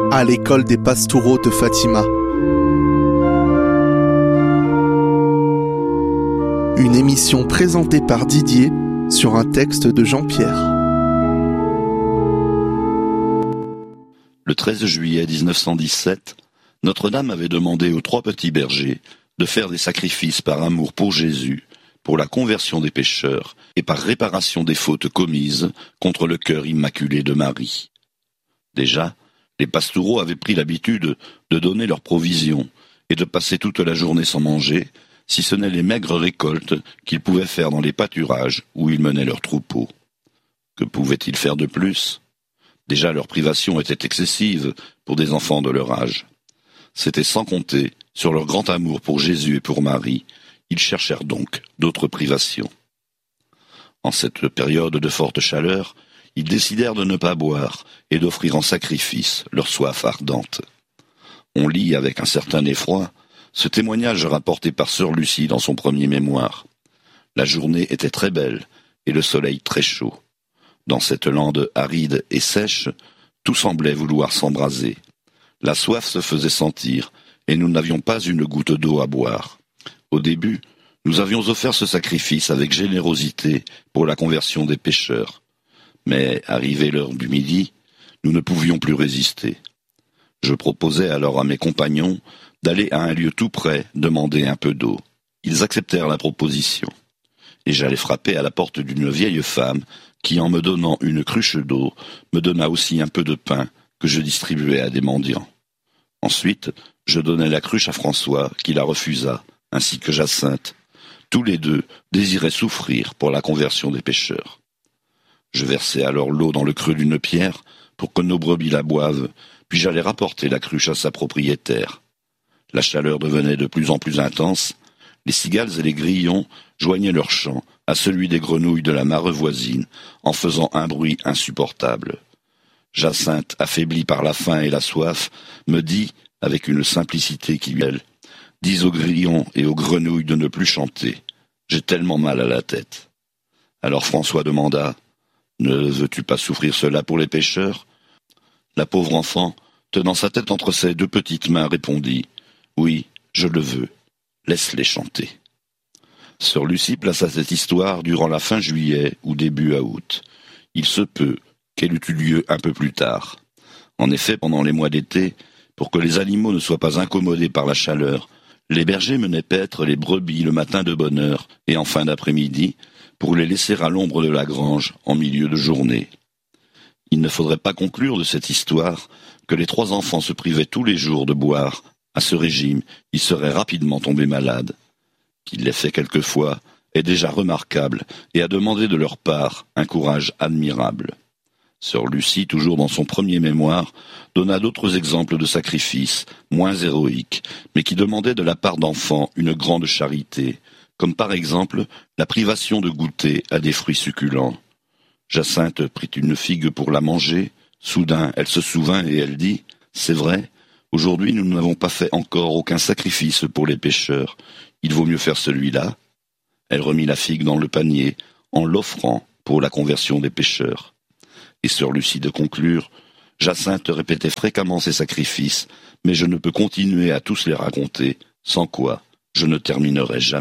à l'école des Pastoureaux de Fatima. Une émission présentée par Didier sur un texte de Jean-Pierre. Le 13 juillet 1917, Notre-Dame avait demandé aux 3 petits bergers de faire des sacrifices par amour pour Jésus, pour la conversion des pécheurs et par réparation des fautes commises contre le cœur immaculé de Marie. Déjà, les pastoureaux avaient pris l'habitude de donner leurs provisions et de passer toute la journée sans manger, si ce n'est les maigres récoltes qu'ils pouvaient faire dans les pâturages où ils menaient leurs troupeaux. Que pouvaient-ils faire de plus ? Déjà leur privation était excessive pour des enfants de leur âge. C'était sans compter sur leur grand amour pour Jésus et pour Marie. Ils cherchèrent donc d'autres privations. En cette période de forte chaleur, ils décidèrent de ne pas boire et d'offrir en sacrifice leur soif ardente. On lit avec un certain effroi ce témoignage rapporté par sœur Lucie dans son premier mémoire. La journée était très belle et le soleil très chaud. Dans cette lande aride et sèche, tout semblait vouloir s'embraser. La soif se faisait sentir et nous n'avions pas une goutte d'eau à boire. Au début, nous avions offert ce sacrifice avec générosité pour la conversion des pécheurs. Mais, arrivée l'heure du midi, nous ne pouvions plus résister. Je proposai alors à mes compagnons d'aller à un lieu tout près demander un peu d'eau. Ils acceptèrent la proposition. Et j'allai frapper à la porte d'une vieille femme qui, en me donnant une cruche d'eau, me donna aussi un peu de pain que je distribuai à des mendiants. Ensuite, je donnai la cruche à François, qui la refusa, ainsi que Jacinthe. Tous les deux désiraient souffrir pour la conversion des pécheurs. Je versai alors l'eau dans le creux d'une pierre pour que nos brebis la boivent, puis j'allai rapporter la cruche à sa propriétaire. La chaleur devenait de plus en plus intense. Les cigales et les grillons joignaient leur chant à celui des grenouilles de la mare voisine en faisant un bruit insupportable. Jacinthe, affaiblie par la faim et la soif, me dit, avec une simplicité qui lui allait, « Dis aux grillons et aux grenouilles de ne plus chanter. J'ai tellement mal à la tête. » Alors François demanda, « Ne veux-tu pas souffrir cela pour les pécheurs ?» La pauvre enfant, tenant sa tête entre ses 2 petites mains, répondit, « Oui, je le veux. Laisse-les chanter. » Sœur Lucie plaça cette histoire durant la fin juillet ou début août. Il se peut qu'elle eût eu lieu un peu plus tard. En effet, pendant les mois d'été, pour que les animaux ne soient pas incommodés par la chaleur, les bergers menaient paître les brebis le matin de bonne heure et en fin d'après-midi pour les laisser à l'ombre de la grange en milieu de journée. Il ne faudrait pas conclure de cette histoire que les 3 enfants se privaient tous les jours de boire. À ce régime, ils seraient rapidement tombés malades. Qu'il l'ait fait quelquefois est déjà remarquable et a demandé de leur part un courage admirable. Sœur Lucie, toujours dans son premier mémoire, donna d'autres exemples de sacrifices, moins héroïques, mais qui demandaient de la part d'enfants une grande charité, comme par exemple la privation de goûter à des fruits succulents. Jacinthe prit une figue pour la manger. Soudain, elle se souvint et elle dit « C'est vrai, aujourd'hui nous n'avons pas fait encore aucun sacrifice pour les pécheurs. Il vaut mieux faire celui-là. » Elle remit la figue dans le panier en l'offrant pour la conversion des pécheurs. Et sœur Lucie de conclure, « Jacinthe répétait fréquemment ces sacrifices, mais je ne peux continuer à tous les raconter, sans quoi je ne terminerai jamais. »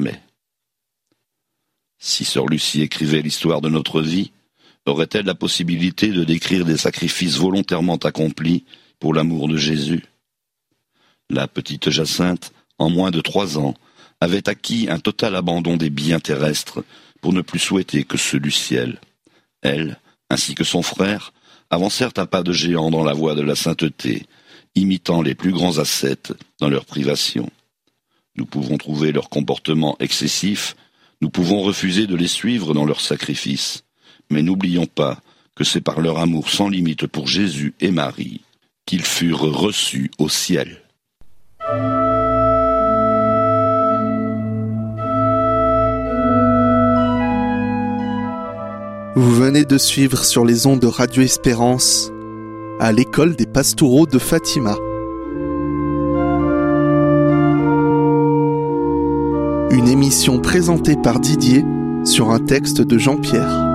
Si sœur Lucie écrivait l'histoire de notre vie, aurait-elle la possibilité de décrire des sacrifices volontairement accomplis pour l'amour de Jésus ? La petite Jacinthe, en moins de 3 ans, avait acquis un total abandon des biens terrestres pour ne plus souhaiter que ceux du ciel. Elle, ainsi que son frère, avancèrent à pas de géant dans la voie de la sainteté, imitant les plus grands ascètes dans leur privation. Nous pouvons trouver leur comportement excessif, nous pouvons refuser de les suivre dans leurs sacrifices, mais n'oublions pas que c'est par leur amour sans limite pour Jésus et Marie qu'ils furent reçus au ciel. Vous venez de suivre sur les ondes de Radio Espérance à l'école des Pastoureaux de Fatima. Une émission présentée par Didier sur un texte de Jean-Pierre.